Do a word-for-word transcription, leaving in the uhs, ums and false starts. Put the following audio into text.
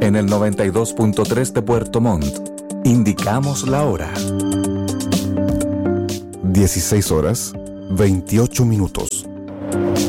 En el noventa y dos punto tres de Puerto Montt, indicamos la hora. dieciséis horas, veintiocho minutos.